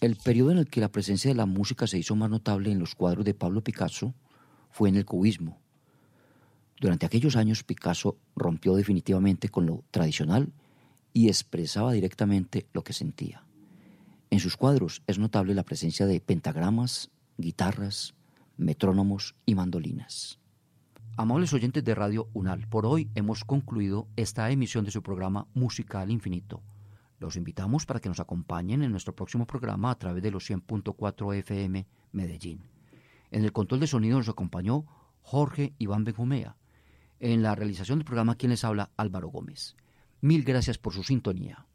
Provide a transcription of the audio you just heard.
El periodo en el que la presencia de la música se hizo más notable en los cuadros de Pablo Picasso fue en el cubismo. Durante aquellos años Picasso rompió definitivamente con lo tradicional y expresaba directamente lo que sentía. En sus cuadros es notable la presencia de pentagramas, guitarras, metrónomos y mandolinas. Amables oyentes de Radio UNAL, por hoy hemos concluido esta emisión de su programa Música al Infinito. Los invitamos para que nos acompañen en nuestro próximo programa a través de los 100.4 FM Medellín. En el control de sonido nos acompañó Jorge Iván Benjumea. En la realización del programa, quien les habla, Álvaro Gómez. Mil gracias por su sintonía.